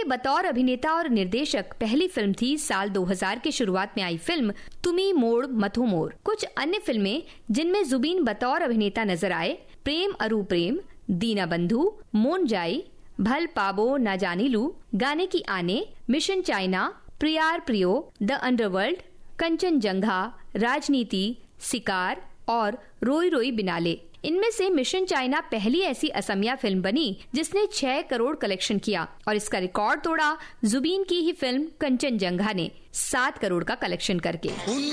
बतौर अभिनेता और निर्देशक पहली फिल्म थी साल 2000 के शुरुआत में आई फिल्म तुमी मोड़ मथो मोर। कुछ अन्य फिल्में जिनमें जुबीन बतौर अभिनेता नजर आए: प्रेम अरु प्रेम, दीना बंधु, मोन जाई, भल पाबो ना जानिलू, गाने की आने, मिशन चाइना, प्रियार प्रियो, द अंडरवर्ल्ड, कंचनजंगा, राजनीति, शिकार और रोई रोई बिनाले। इनमें से मिशन चाइना पहली ऐसी असमिया फिल्म बनी जिसने 6 करोड़ कलेक्शन किया और इसका रिकॉर्ड तोड़ा जुबीन की ही फिल्म कंचनजंगा ने 7 करोड़ का कलेक्शन करके।